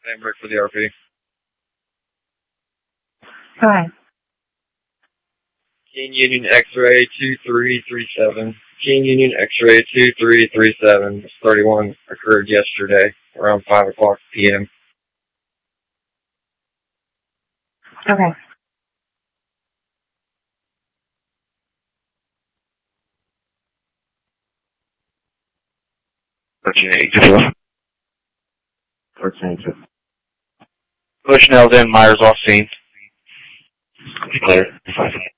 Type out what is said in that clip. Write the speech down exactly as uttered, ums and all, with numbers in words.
Hamburg for the R P. Hi. Keene Union X-ray two three three seven. Keene Union X-ray two three three seven. thirty-one occurred yesterday around five o'clock p m Okay. fourteen eighty-two. fourteen eighty-two. Bushnell's in, Myers off scene. Clear.